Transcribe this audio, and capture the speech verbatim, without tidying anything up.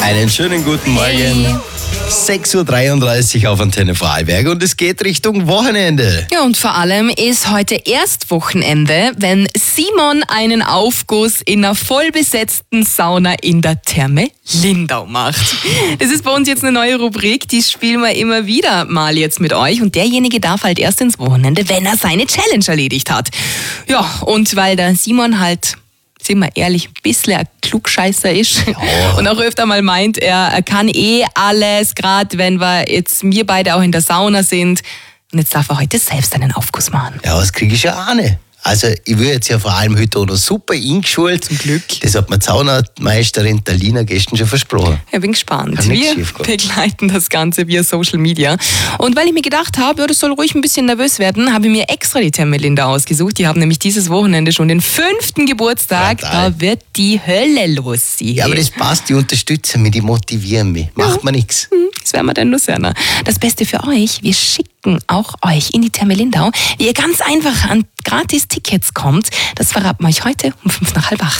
Einen schönen guten Morgen. Hey. sechs Uhr dreiunddreißig auf Antenne Vorarlberg und es geht Richtung Wochenende. Ja, und vor allem ist heute erst Wochenende, wenn Simon einen Aufguss in einer vollbesetzten Sauna in der Therme Lindau macht. Das ist bei uns jetzt eine neue Rubrik, die spielen wir immer wieder mal jetzt mit euch. Und derjenige darf halt erst ins Wochenende, wenn er seine Challenge erledigt hat. Ja, und weil der Simon halt, sind wir ehrlich, ein bisschen ein Klugscheißer ist Ja. und auch öfter mal meint, er, er kann eh alles, gerade wenn wir jetzt wir beide auch in der Sauna sind. Und jetzt darf er heute selbst einen Aufguss machen. Ja, das kriege ich ja auch nicht. Also ich würde jetzt ja vor allem heute auch noch super eingeschult. Zum Glück. Das hat mir die Saunameisterin Talina gestern schon versprochen. Ich bin gespannt. Kann nichts Wir schiefgehen. begleiten das Ganze via Social Media. Und weil ich mir gedacht habe, ja, das soll ruhig ein bisschen nervös werden, habe ich mir extra die Therme Lindau ausgesucht. Die haben nämlich dieses Wochenende schon den fünften Geburtstag. Total. Da wird die Hölle los sein. Ja, aber das passt, die unterstützen mich, die motivieren mich. Macht mir nichts. Das wären wir dann nur sehr nah. Das Beste für euch, wir schicken auch euch in die Therme Lindau, wie ihr ganz einfach an Gratis-Tickets kommt. Das verraten wir euch heute um fünf nach halb acht.